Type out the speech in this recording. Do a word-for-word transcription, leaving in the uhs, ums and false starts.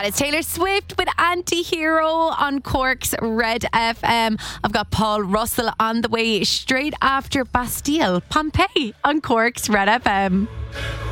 That is Taylor Swift with Anti-Hero on Cork's Red F M. I've got Paul Russell on the way straight after Bastille Pompeii on Cork's Red F M.